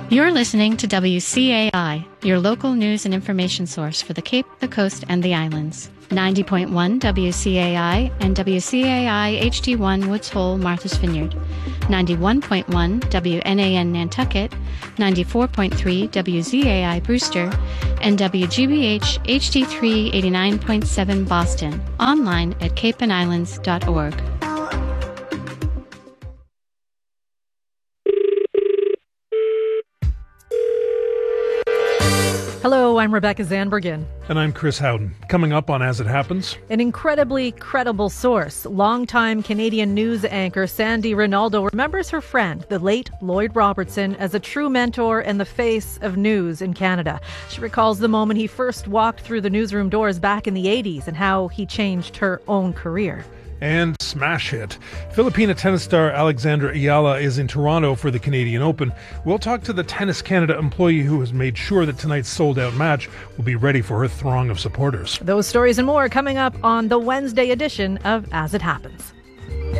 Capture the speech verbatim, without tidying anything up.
You're listening to W C A I, your local news and information source for the Cape, the Coast, and the Islands. ninety point one W C A I and W C A I H D one Woods Hole, Martha's Vineyard. ninety-one point one W N A N Nantucket, ninety-four point three W Z A I Brewster, and W G B H H D three eighty-nine point seven Boston. Online at cape and islands dot org. Hello, I'm Rebecca Zanbergen. And I'm Chris Howden. Coming up on As It Happens. An incredibly credible source, longtime Canadian news anchor Sandy Rinaldo remembers her friend, the late Lloyd Robertson, as a true mentor and the face of news in Canada. She recalls the moment he first walked through the newsroom doors back in the eighties and how he changed her own career. And smash hit. Filipina tennis star Alexandra Ayala is in Toronto for the Canadian Open. We'll talk to the Tennis Canada employee who has made sure that tonight's sold-out match will be ready for her throng of supporters. Those stories and more coming up on the Wednesday edition of As It Happens.